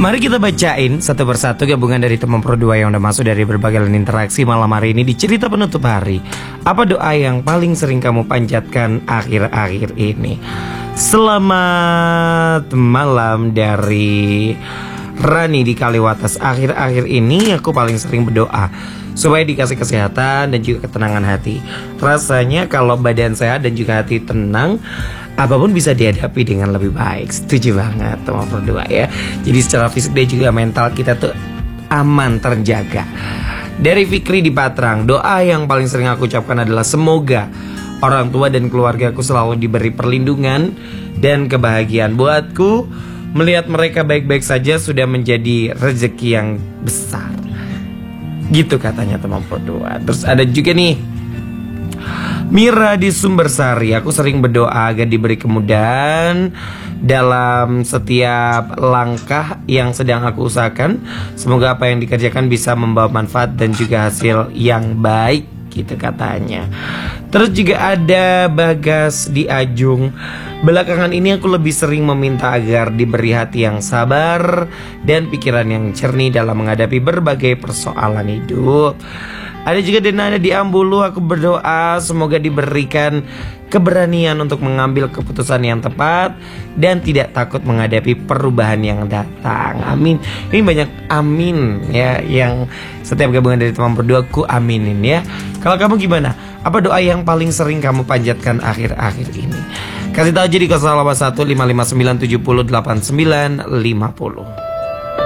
Mari kita bacain satu persatu gabungan dari teman Pro 2 yang udah masuk dari berbagai lini interaksi malam hari ini di cerita penutup hari. Apa doa yang paling sering kamu panjatkan akhir-akhir ini? Selamat malam dari Rani di Kaliwates. Akhir-akhir ini aku paling sering berdoa supaya dikasih kesehatan dan juga ketenangan hati. Rasanya kalau badan sehat dan juga hati tenang, apapun bisa dihadapi dengan lebih baik. Setuju banget teman berdua ya. Jadi secara fisik dan juga mental kita tuh aman, terjaga. Dari Fikri di Patrang, doa yang paling sering aku ucapkan adalah semoga orang tua dan keluarga aku selalu diberi perlindungan dan kebahagiaan. Buatku, melihat mereka baik-baik saja sudah menjadi rezeki yang besar. Gitu katanya teman berdua. Terus ada juga nih Mira di Sumbersari, aku sering berdoa agar diberi kemudahan dalam setiap langkah yang sedang aku usahakan. Semoga apa yang dikerjakan bisa membawa manfaat dan juga hasil yang baik, gitu katanya. Terus juga ada Bagas di Ajung, belakangan ini aku lebih sering meminta agar diberi hati yang sabar dan pikiran yang jernih dalam menghadapi berbagai persoalan hidup. Ada juga Denana di Ambulu, aku berdoa semoga diberikan keberanian untuk mengambil keputusan yang tepat dan tidak takut menghadapi perubahan yang datang. Amin. Ini banyak amin ya, yang setiap gabungan dari teman berdua ku aminin ya. Kalau kamu gimana? Apa doa yang paling sering kamu panjatkan akhir-akhir ini? Kasih tahu aja di 081559708950.